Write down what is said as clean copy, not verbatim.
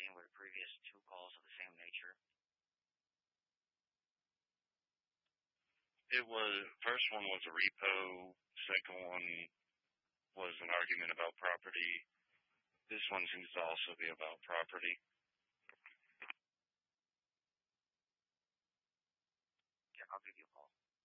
seen with the previous two calls of the same nature? It was first one was a repo. Second one was an argument about property. This one seems to also be about property. Yeah, I'll give you a call.